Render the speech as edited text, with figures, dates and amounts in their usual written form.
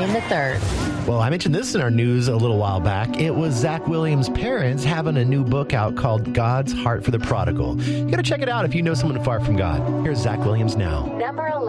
Ryan III. Well, I mentioned this in our news a little while back. It was Zach Williams' parents having a new book out called God's Heart for the Prodigal. You got to check it out if you know someone far from God. Here's Zach Williams now. Number 11.